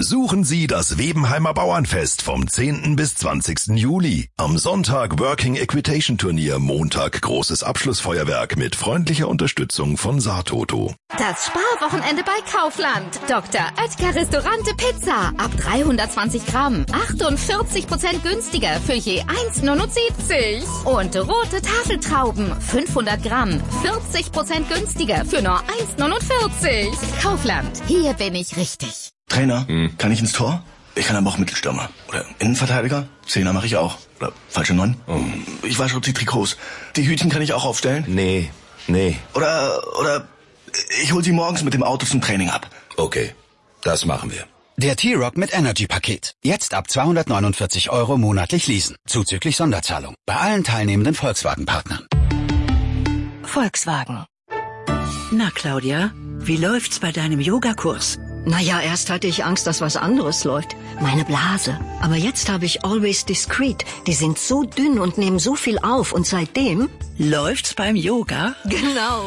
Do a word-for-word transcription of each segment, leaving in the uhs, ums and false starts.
Besuchen Sie das Webenheimer Bauernfest vom zehnten bis zwanzigsten Juli. Am Sonntag Working Equitation Turnier, Montag großes Abschlussfeuerwerk mit freundlicher Unterstützung von Saartoto. Das Sparwochenende bei Kaufland. Doktor Oetker Restaurante Pizza. Ab dreihundertzwanzig Gramm. achtundvierzig Prozent günstiger für je eins Komma neunundsiebzig. Und rote Tafeltrauben. fünfhundert Gramm. vierzig Prozent günstiger für nur eins Komma neunundvierzig. Kaufland. Hier bin ich richtig. Trainer, hm. kann ich ins Tor? Ich kann aber auch Mittelstürmer. Oder Innenverteidiger? Zehner mache ich auch. Oder falsche Neun? Oh. Ich wasche die Trikots. Die Hütchen kann ich auch aufstellen? Nee, nee. Oder, oder ich hol sie morgens mit dem Auto zum Training ab. Okay, das machen wir. Der T-Rock mit Energy-Paket. Jetzt ab zweihundertneunundvierzig Euro monatlich leasen. Zuzüglich Sonderzahlung. Bei allen teilnehmenden Volkswagen-Partnern. Volkswagen. Na, Claudia, wie läuft's bei deinem Yogakurs? Naja, erst hatte ich Angst, dass was anderes läuft. Meine Blase. Aber jetzt habe ich Always Discreet. Die sind so dünn und nehmen so viel auf. Und seitdem... Läuft's beim Yoga? Genau.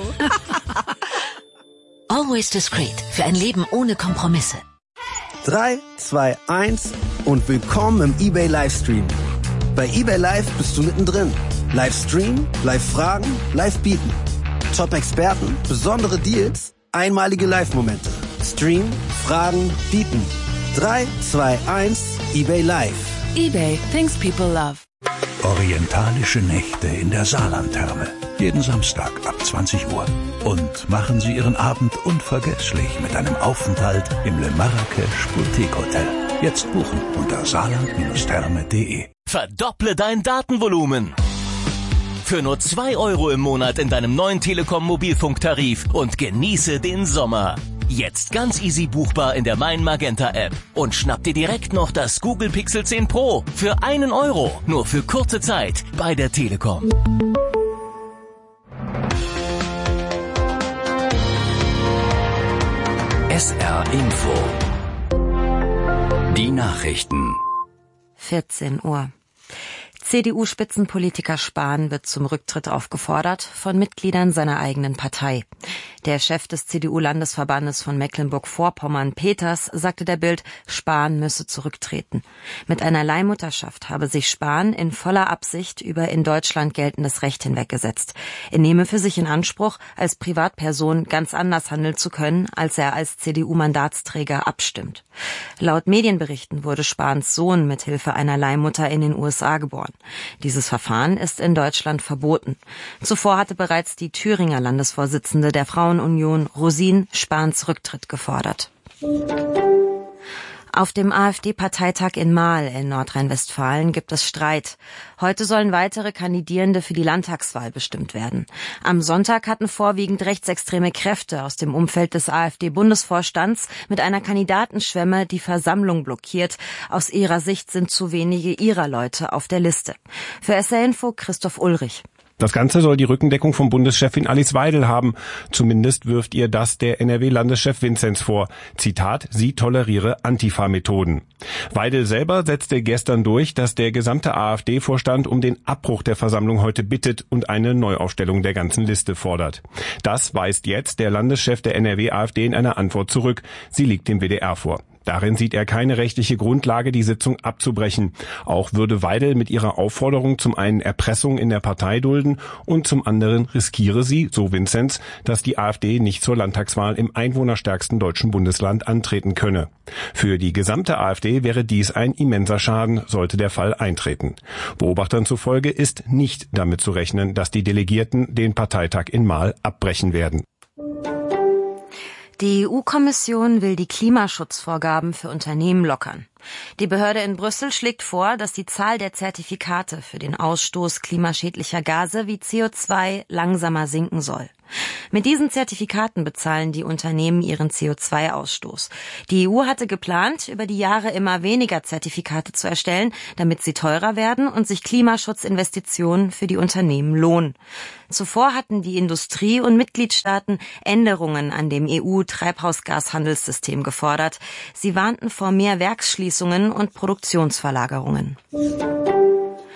Always Discreet. Für ein Leben ohne Kompromisse. drei, zwei, eins und willkommen im eBay Livestream. Bei eBay Live bist du mittendrin. Livestream, Live-Fragen, Live-Bieten. Top-Experten, besondere Deals, einmalige Live-Momente. Stream, Fragen, bieten. drei, zwei, eins, eBay Live. eBay, things people love. Orientalische Nächte in der Saarlandtherme. Jeden Samstag ab zwanzig Uhr. Und machen Sie Ihren Abend unvergesslich mit einem Aufenthalt im Le Marrakech Boutique Hotel. Jetzt buchen unter saarland Therme punkt de. Verdopple dein Datenvolumen. Für nur zwei Euro im Monat in deinem neuen Telekom Mobilfunktarif und genieße den Sommer. Jetzt ganz easy buchbar in der Mein Magenta App. Und schnapp dir direkt noch das Google Pixel zehn Pro für einen Euro. Nur für kurze Zeit bei der Telekom. S R Info. Die Nachrichten. vierzehn Uhr. C D U-Spitzenpolitiker Spahn wird zum Rücktritt aufgefordert von Mitgliedern seiner eigenen Partei. Der Chef des C D U-Landesverbandes von Mecklenburg-Vorpommern, Peters, sagte der Bild, Spahn müsse zurücktreten. Mit einer Leihmutterschaft habe sich Spahn in voller Absicht über in Deutschland geltendes Recht hinweggesetzt. Er nehme für sich in Anspruch, als Privatperson ganz anders handeln zu können, als er als C D U-Mandatsträger abstimmt. Laut Medienberichten wurde Spahns Sohn mit Hilfe einer Leihmutter in den U S A geboren. Dieses Verfahren ist in Deutschland verboten. Zuvor hatte bereits die Thüringer Landesvorsitzende der Frauenunion, Rosin, Spahns Rücktritt gefordert. Auf dem AfD-Parteitag in Marl in Nordrhein-Westfalen gibt es Streit. Heute sollen weitere Kandidierende für die Landtagswahl bestimmt werden. Am Sonntag hatten vorwiegend rechtsextreme Kräfte aus dem Umfeld des AfD-Bundesvorstands mit einer Kandidatenschwemme die Versammlung blockiert. Aus ihrer Sicht sind zu wenige ihrer Leute auf der Liste. Für S R Info Christoph Ulrich. Das Ganze soll die Rückendeckung von Bundeschefin Alice Weidel haben. Zumindest wirft ihr das der N R W-Landeschef Vinzenz vor. Zitat, sie toleriere Antifa-Methoden. Weidel selber setzte gestern durch, dass der gesamte AfD-Vorstand um den Abbruch der Versammlung heute bittet und eine Neuaufstellung der ganzen Liste fordert. Das weist jetzt der Landeschef der N R W-AfD in einer Antwort zurück. Sie liegt dem W D R vor. Darin sieht er keine rechtliche Grundlage, die Sitzung abzubrechen. Auch würde Weidel mit ihrer Aufforderung zum einen Erpressung in der Partei dulden und zum anderen riskiere sie, so Vinzenz, dass die AfD nicht zur Landtagswahl im einwohnerstärksten deutschen Bundesland antreten könne. Für die gesamte AfD wäre dies ein immenser Schaden, sollte der Fall eintreten. Beobachtern zufolge ist nicht damit zu rechnen, dass die Delegierten den Parteitag in Marl abbrechen werden. Die E U-Kommission will die Klimaschutzvorgaben für Unternehmen lockern. Die Behörde in Brüssel schlägt vor, dass die Zahl der Zertifikate für den Ausstoß klimaschädlicher Gase wie C O zwei langsamer sinken soll. Mit diesen Zertifikaten bezahlen die Unternehmen ihren C O zwei Ausstoß. Die E U hatte geplant, über die Jahre immer weniger Zertifikate zu erstellen, damit sie teurer werden und sich Klimaschutzinvestitionen für die Unternehmen lohnen. Zuvor hatten die Industrie und Mitgliedstaaten Änderungen an dem E U-Treibhausgashandelssystem gefordert. Sie warnten vor mehr Werksschließungen und Produktionsverlagerungen.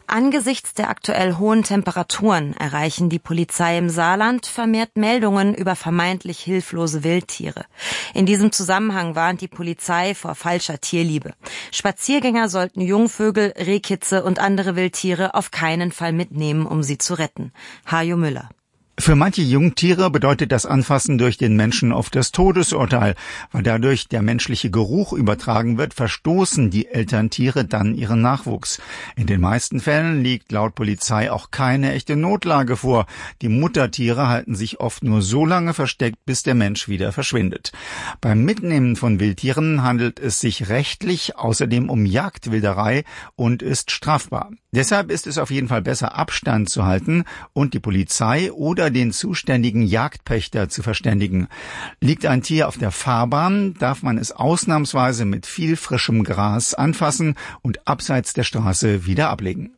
Angesichts der aktuell hohen Temperaturen erreichen die Polizei im Saarland vermehrt Meldungen über vermeintlich hilflose Wildtiere. In diesem Zusammenhang warnt die Polizei vor falscher Tierliebe. Spaziergänger sollten Jungvögel, Rehkitze und andere Wildtiere auf keinen Fall mitnehmen, um sie zu retten. Hajo Müller. Für manche Jungtiere bedeutet das Anfassen durch den Menschen oft das Todesurteil. Weil dadurch der menschliche Geruch übertragen wird, verstoßen die Elterntiere dann ihren Nachwuchs. In den meisten Fällen liegt laut Polizei auch keine echte Notlage vor. Die Muttertiere halten sich oft nur so lange versteckt, bis der Mensch wieder verschwindet. Beim Mitnehmen von Wildtieren handelt es sich rechtlich außerdem um Jagdwilderei und ist strafbar. Deshalb ist es auf jeden Fall besser, Abstand zu halten und die Polizei oder den zuständigen Jagdpächter zu verständigen. Liegt ein Tier auf der Fahrbahn, darf man es ausnahmsweise mit viel frischem Gras anfassen und abseits der Straße wieder ablegen.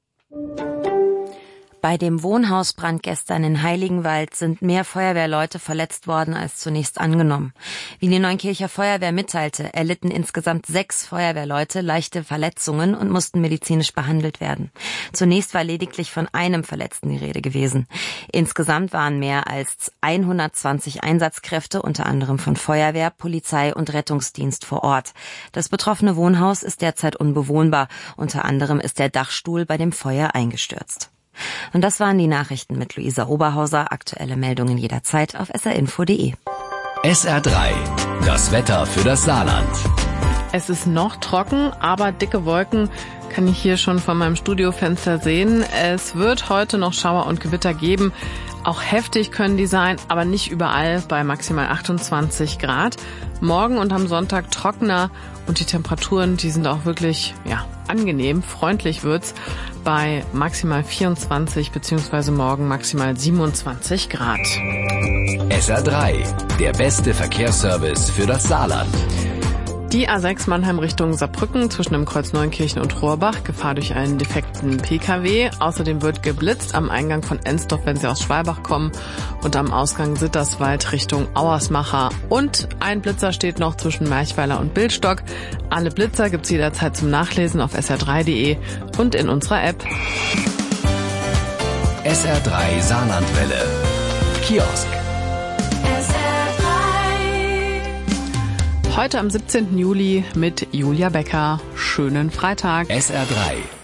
Bei dem Wohnhausbrand gestern in Heiligenwald sind mehr Feuerwehrleute verletzt worden als zunächst angenommen. Wie die Neunkircher Feuerwehr mitteilte, erlitten insgesamt sechs Feuerwehrleute leichte Verletzungen und mussten medizinisch behandelt werden. Zunächst war lediglich von einem Verletzten die Rede gewesen. Insgesamt waren mehr als hundertzwanzig Einsatzkräfte, unter anderem von Feuerwehr, Polizei und Rettungsdienst vor Ort. Das betroffene Wohnhaus ist derzeit unbewohnbar. Unter anderem ist der Dachstuhl bei dem Feuer eingestürzt. Und das waren die Nachrichten mit Luisa Oberhauser. Aktuelle Meldungen jederzeit auf s r info punkt d e. S R drei. Das Wetter für das Saarland. Es ist noch trocken, aber dicke Wolken kann ich hier schon von meinem Studiofenster sehen. Es wird heute noch Schauer und Gewitter geben. Auch heftig können die sein, aber nicht überall, bei maximal achtundzwanzig Grad. Morgen und am Sonntag trockener und die Temperaturen, die sind auch wirklich, ja, angenehm, freundlich wird's bei maximal vierundzwanzig beziehungsweise morgen maximal siebenundzwanzig Grad. S R drei, der beste Verkehrsservice für das Saarland. Die A sechs Mannheim Richtung Saarbrücken zwischen dem Kreuz Neunkirchen und Rohrbach, Gefahr durch einen defekten P K W. Außerdem wird geblitzt am Eingang von Ensdorf, wenn Sie aus Schwalbach kommen, und am Ausgang Sitterswald Richtung Auersmacher. Und ein Blitzer steht noch zwischen Merchweiler und Bildstock. Alle Blitzer gibt's jederzeit zum Nachlesen auf s r drei punkt d e und in unserer App. S R drei Saarlandwelle. Kiosk. Heute am siebzehnten Juli mit Julia Becker. Schönen Freitag. S R drei.